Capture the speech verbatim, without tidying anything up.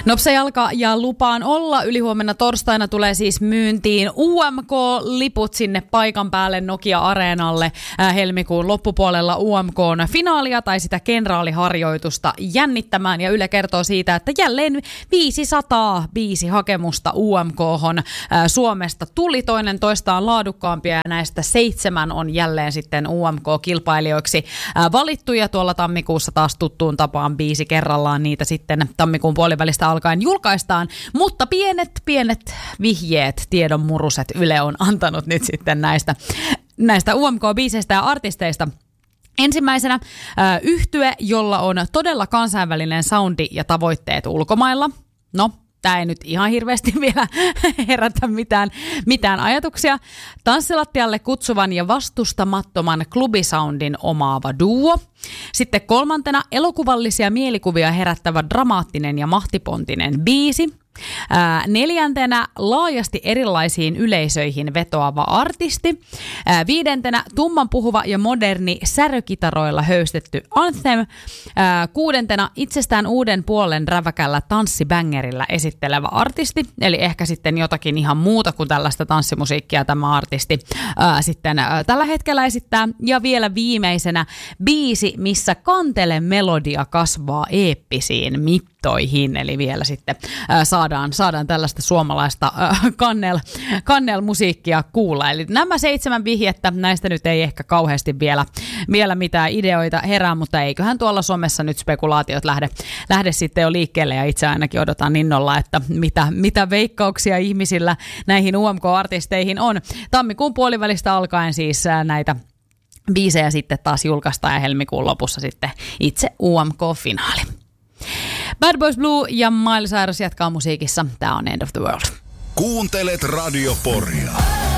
Nopsa jalka ja lupaan olla. Ylihuomenna torstaina tulee siis myyntiin U M K-liput sinne paikan päälle Nokia-areenalle äh, helmikuun loppupuolella U M K:n finaalia tai sitä kenraaliharjoitusta jännittämään. Ja Yle kertoo siitä, että jälleen viisisataa biisihakemusta U M K:hon äh, Suomesta tuli. Toinen toistaan laadukkaampia ja näistä seitsemän on jälleen sitten U M K-kilpailijoiksi äh, valittu. Ja tuolla tammikuussa taas tuttuun tapaan biisi kerrallaan niitä sitten tammikuun puolivälistä alkaen julkaistaan, mutta pienet, pienet vihjeet, tiedon muruset Yle on antanut nyt sitten näistä, näistä U M K-biiseistä ja artisteista. Ensimmäisenä äh, yhtye, jolla on todella kansainvälinen soundi ja tavoitteet ulkomailla. No, tämä ei nyt ihan hirveästi vielä herätä mitään, mitään ajatuksia. Tanssilattialle kutsuvan ja vastustamattoman klubisoundin omaava duo. Sitten kolmantena elokuvallisia mielikuvia herättävä dramaattinen ja mahtipontinen biisi. Ää, neljäntenä laajasti erilaisiin yleisöihin vetoava artisti. Ää, viidentenä tumman puhuva ja moderni särökitaroilla höystetty anthem. Ää, kuudentena itsestään uuden puolen räväkällä tanssibängerillä esittelevä artisti. Eli ehkä sitten jotakin ihan muuta kuin tällaista tanssimusiikkia tämä artisti ää, sitten ää, tällä hetkellä esittää. Ja vielä viimeisenä biisi, missä kantele melodia kasvaa eeppisiin mittoihin. Eli vielä sitten ää, saadaan, saadaan tällaista suomalaista ää, kannel, kannelmusiikkia kuulla. Eli nämä seitsemän vihjettä, näistä nyt ei ehkä kauheasti vielä, vielä mitään ideoita herää, mutta eiköhän tuolla somessa nyt spekulaatiot lähde, lähde sitten jo liikkeelle. Ja itse ainakin odotan innolla, että mitä, mitä veikkauksia ihmisillä näihin U M K-artisteihin on. Tammikuun puolivälistä alkaen siis ää, näitä biisejä sitten taas julkaistaan ja helmikuun lopussa sitten itse U M K-finaali. Bad Boys Blue ja Miley Cyrus jatkaa musiikissa. Tää on End of the World. Kuuntelet Radio Poria.